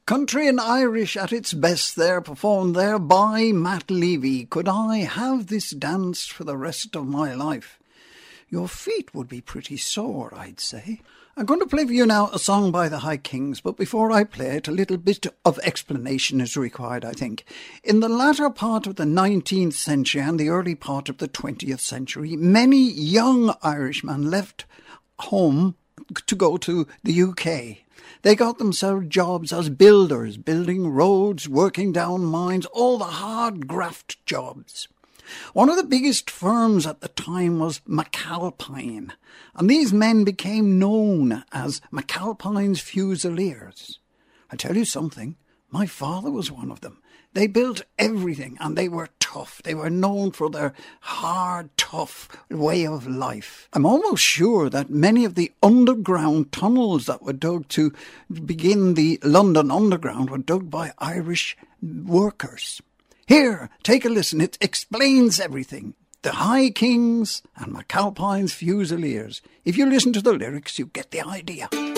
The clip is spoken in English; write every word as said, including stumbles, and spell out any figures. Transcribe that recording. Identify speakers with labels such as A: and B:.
A: Country and Irish at its best there, performed there by Matt Levy. Could I have this danced for the rest of my life? Your feet would be pretty sore, I'd say. I'm going to play for you now a song by the High Kings, but before I play it, a little bit of explanation is required, I think. In the latter part of the nineteenth century and the early part of the twentieth century, many young Irishmen left home to go to the U K. They got themselves jobs as builders, building roads, working down mines, all the hard graft jobs. One of the biggest firms at the time was McAlpine, and these men became known as McAlpine's Fusiliers. I tell you something, my father was one of them. They built everything, and they were tough. They were known for their hard, tough way of life. I'm almost sure that many of the underground tunnels that were dug to begin the London Underground were dug by Irish workers. Here, take a listen. It explains everything. The High Kings and McAlpine's Fusiliers. If you listen to the lyrics, you get the idea.